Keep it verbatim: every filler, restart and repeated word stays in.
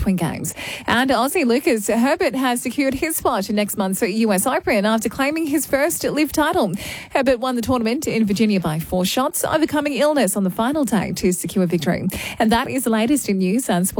Open Games. And Aussie Lucas Herbert has secured his spot in next month's U S Open after claiming his first live title. Herbert won the tournament in Virginia by four shots, overcoming illness on the final day to secure victory. And that is the latest in news and sport.